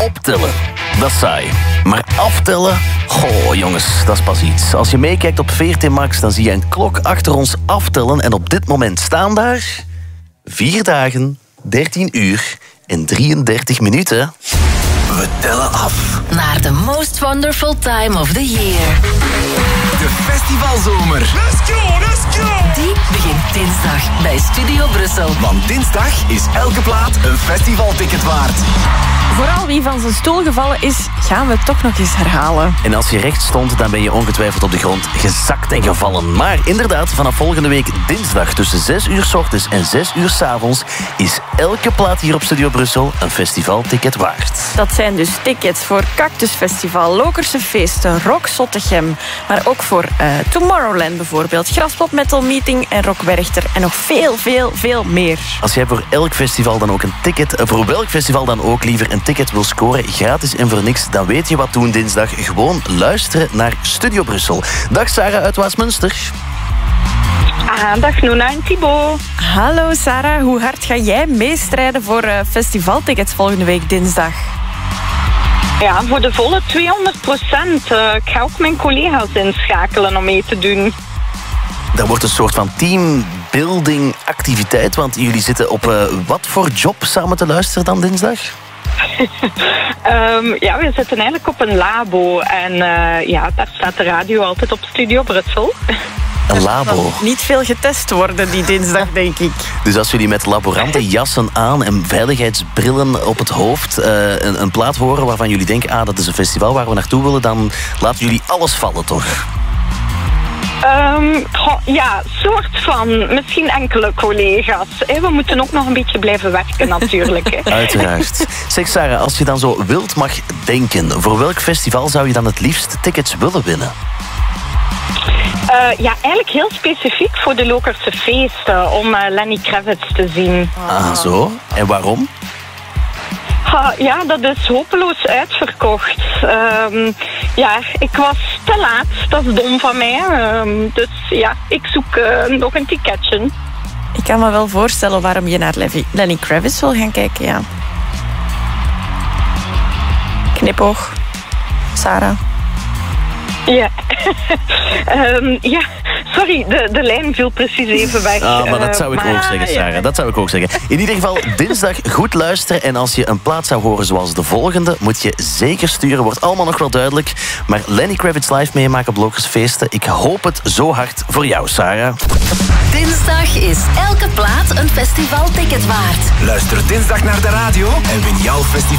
Optellen, dat is saai. Maar aftellen, goh jongens, dat is pas iets. Als je meekijkt op VRT Max, dan zie je een klok achter ons aftellen. En op dit moment staan daar 4 dagen, 13 uur en 33 minuten. We tellen af naar the most wonderful time of the year. De festivalzomer. Let's go, let's go! Die begint dinsdag bij Studio Brussel. Want dinsdag is elke plaat een festivalticket waard. Vooral wie van zijn stoel gevallen is, gaan we toch nog eens herhalen. En als je recht stond, dan ben je ongetwijfeld op de grond gezakt en gevallen. Maar inderdaad, vanaf volgende week dinsdag tussen 6 uur 's ochtends en 6 uur 's avonds is elke plaat hier op Studio Brussel een festivalticket waard. Dat zijn dus tickets voor Cactusfestival, Lokerse Feesten, Rock Zottegem, maar ook voor Tomorrowland bijvoorbeeld, Graspop Metal Meeting en Rock Werchter en nog veel meer. Als jij voor elk festival dan ook een ticket, voor welk festival dan ook liever een ticket wil scoren, gratis en voor niks, dan weet je wat doen dinsdag. Gewoon luisteren naar Studio Brussel. Dag Sarah uit Waasmunster. Dag Nuna en Thibaut. Hallo Sarah, hoe hard ga jij meestrijden voor festivaltickets volgende week dinsdag? Ja, voor de volle 200%. Ik ga ook mijn collega's inschakelen om mee te doen. Dat wordt een soort van teambuilding activiteit, want jullie zitten op wat voor job samen te luisteren dan dinsdag? Ja, we zitten eigenlijk op een labo en daar staat de radio altijd op Studio Brussel. Een labo. Niet veel getest worden die dinsdag, denk ik. Dus als jullie met laborantenjassen aan en veiligheidsbrillen op het hoofd een plaat horen waarvan jullie denken, dat is een festival waar we naartoe willen, dan laten jullie alles vallen, toch? Ja, soort van. Misschien enkele collega's. We moeten ook nog een beetje blijven werken natuurlijk. Uiteraard. Zeg Sarah, als je dan zo wild mag denken, voor welk festival zou je dan het liefst tickets willen winnen? Ja, eigenlijk heel specifiek voor de Lokerse Feesten, om Lenny Kravitz te zien. Ah, zo. En waarom? Ja, dat is hopeloos uitverkocht. Ja, ik was te laat. Dat is dom van mij. Dus ja, ik zoek nog een ticketje. Ik kan me wel voorstellen waarom je naar Lenny Kravitz wil gaan kijken, ja. Knipoog. Sarah. Ja. Ja, sorry, de lijn viel precies even weg. Maar dat zou ik ook zeggen, Sarah. Ja. Dat zou ik ook zeggen. In ieder geval, dinsdag goed luisteren. En als je een plaat zou horen zoals de volgende, moet je zeker sturen. Wordt allemaal nog wel duidelijk. Maar Lenny Kravitz live meemaken op Lokerse Feesten. Ik hoop het zo hard voor jou, Sarah. Dinsdag is elke plaat een festivalticket waard. Luister dinsdag naar de radio en win jouw festival.